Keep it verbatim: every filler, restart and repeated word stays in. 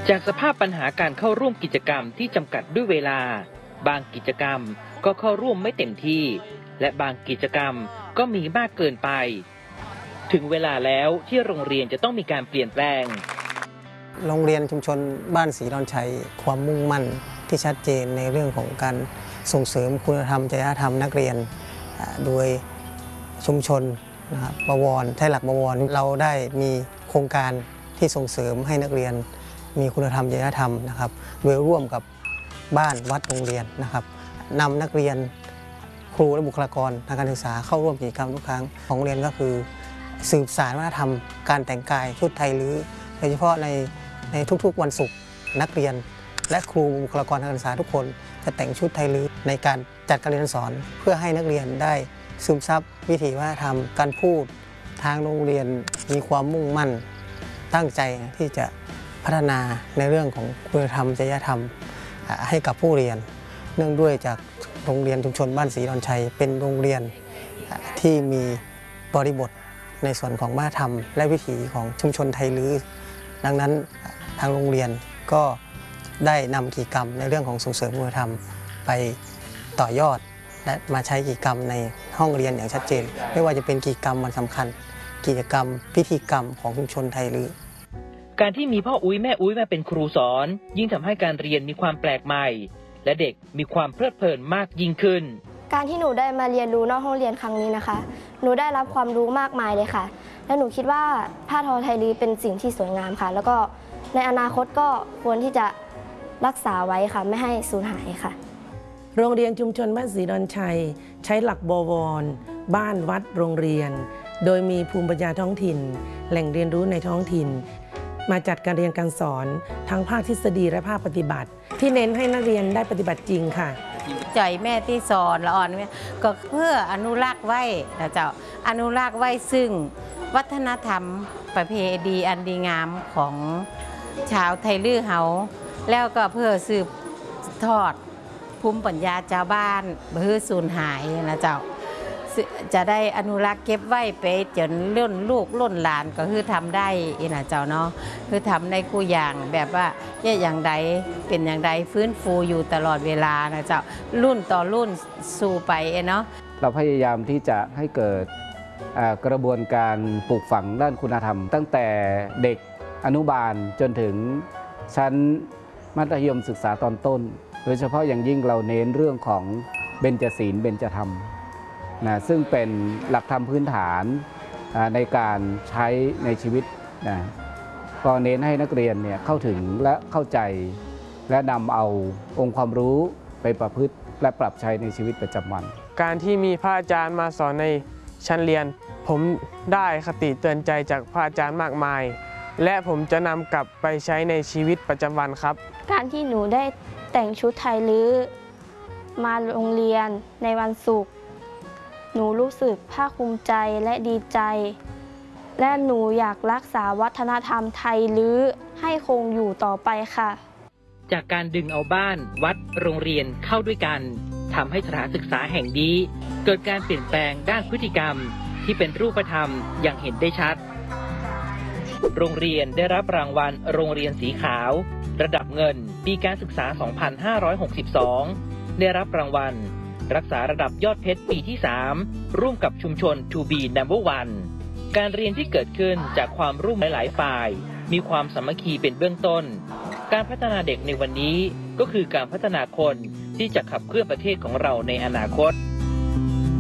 จากสภาพปัญหาการเข้าร่วมกิจกรรมที่จำกัดด้วยเวลาบางกิจกรรมก็เข้าร่วมไม่เต็มที่และบางกิจกรรมก็มีมากเกินไปถึงเวลาแล้วที่โรงเรียนจะต้องมีการเปลี่ยนแปลงโรงเรียนชุมชนบ้านศรีดอนชัยความมุ่งมั่นที่ชัดเจนในเรื่องของการส่งเสริมคุณธรรมจริยธรรมนักเรียนโดยชุมชนนะครับบวรใช้หลักบวรเราได้มีโครงการที่ส่งเสริมให้นักเรียนมีคุณธรรมจริยธรรมนะครับโดยร่วมกับบ้านวัดโรงเรียนนะครับนำนักเรียนครูและบุคลากรทางการศึกษาเข้าร่วมกิจกรรมทุกครั้งของโรงเรียนก็คือสืบสานวัฒนธรรมการแต่งกายชุดไทยลื้อโดยเฉพาะในในทุกๆวันศุกร์นักเรียนและครูบุคลากรทางการศึกษาทุกคนจะแต่งชุดไทยลื้อในการจัดการเรียนการสอนเพื่อให้นักเรียนได้ซึมซับวิถีวัฒนธรรมการพูดทางโรงเรียนมีความมุ่งมั่นตั้งใจที่จะพัฒนาในเรื่องของคุณธรรมจริยธรรมให้กับผู้เรียนเนื่องด้วยจากโรงเรียนชุมชนบ้านศรีดอนชัยเป็นโรงเรียนที่มีบริบทในส่วนของวัฒนธรรมและวิถีของชุมชนไทยลื้อดังนั้นทางโรงเรียนก็ได้นำกิจกรรมในเรื่องของส่งเสริมคุณธรรมไปต่อยอดและมาใช้กิจกรรมในห้องเรียนอย่างชัดเจนไม่ว่าจะเป็นกิจกรรมวันสำคัญกิจกรรมพิธีกรรมของชุมชนไทยลื้อการที่มีพ่ออุ้ยแม่อุ้ยมาเป็นครูสอนยิ่งทำให้การเรียนมีความแปลกใหม่และเด็กมีความเพลิดเพลินมากยิ่งขึ้นการที่หนูได้มาเรียนรู้นอกห้องเรียนครั้งนี้นะคะหนูได้รับความรู้มากมายเลยค่ะและหนูคิดว่าผ้าทอไทยลื้อเป็นสิ่งที่สวยงามค่ะแล้วก็ในอนาคตก็ควรที่จะรักษาไว้ค่ะไม่ให้สูญหายค่ะโรงเรียนชุมชนบ้านศรีดอนชัยใช้หลักบวรบ้านวัดโรงเรียนโดยมีภูมิปัญญาท้องถิ่นแหล่งเรียนรู้ในท้องถิ่นมาจัดการเรียนการสอนทั้งภาคทฤษฎีและภาคปฏิบัติที่เน้นให้นักเรียนได้ปฏิบัติจริงค่ะใจแม่ที่สอนละอ่อนก็เพื่ออนุรักษ์ไว้นะเจ้าอนุรักษ์ไว้ซึ่งวัฒนธรรมประเพณีอันดีงามของชาวไทยลื้อเฮาแล้วก็เพื่อสืบทอดภูมิปัญญาชาวบ้านเพื่อสูญหายนะเจ้าจะได้อนุรักษ์เก็บไว้ไปจนล้นลูกล้นหลานก็คือทำได้นะเจ้าเนาะคือทำในคู่อย่างแบบว่าอย่างใดเป็นอย่างใดฟื้นฟูอยู่ตลอดเวลานะเจ้ารุ่นต่อรุ่นสู่ไปเนาะเราพยายามที่จะให้เกิดกระบวนการปลูกฝังด้านคุณธรรมตั้งแต่เด็กอนุบาลจนถึงชั้นมัธยมศึกษาตอนต้นโดยเฉพาะอย่างยิ่งเราเน้นเรื่องของเบญจศีลเบญจธรรมนะซึ่งเป็นหลักธรรมพื้นฐานในการใช้ในชีวิตนะก็เน้นให้นักเรียนเนี่ยเข้าถึงและเข้าใจและนำเอาองค์ความรู้ไปประพฤติและปรับใช้ในชีวิตประจำวันการที่มีพระอาจารย์มาสอนในชั้นเรียนผมได้คติเตือนใจจากพระอาจารย์มากมายและผมจะนำกลับไปใช้ในชีวิตประจำวันครับการที่หนูได้แต่งชุดไทยลื้อมาโรงเรียนในวันศุกร์หนูรู้สึกภาคภูมิใจและดีใจและหนูอยากรักษาวัฒนธรรมไทยลื้อให้คงอยู่ต่อไปค่ะจากการดึงเอาบ้านวัดโรงเรียนเข้าด้วยกันทำให้สถานศึกษาแห่งนี้เกิดการเปลี่ยนแปลงด้านพฤติกรรมที่เป็นรูปธรรมอย่างเห็นได้ชัดโรงเรียนได้รับรางวัลโรงเรียนสีขาวระดับเงินปีการศึกษา สองพันห้าร้อยหกสิบสอง ได้รับรางวัลรักษาระดับยอดเพชรปีที่ สาม ร่วมกับชุมชน ทู บี นัมเบอร์ วัน การเรียนที่เกิดขึ้นจากความร่วมมือหลายฝ่ายมีความสามัคคีเป็นเบื้องต้นการพัฒนาเด็กในวันนี้ก็คือการพัฒนาคนที่จะขับเคลื่อนประเทศของเราในอนาคต